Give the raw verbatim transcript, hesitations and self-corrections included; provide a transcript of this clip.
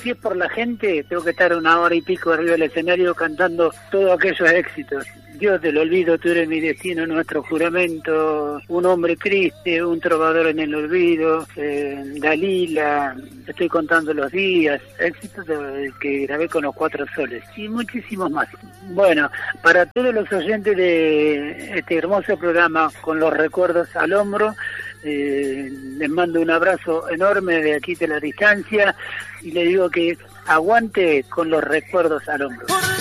Si es por la gente, tengo que estar una hora y pico arriba del escenario cantando todos aquellos éxitos. Dios del olvido, tú eres mi destino, nuestro juramento, un hombre triste, un trovador en el olvido, eh, Dalila, estoy contando los días, éxitos que grabé con los Cuatro Soles y muchísimos más. Bueno, para todos los oyentes de este hermoso programa con los recuerdos al hombro, eh, les mando un abrazo enorme de aquí de la distancia y les digo que aguante con los recuerdos al hombro.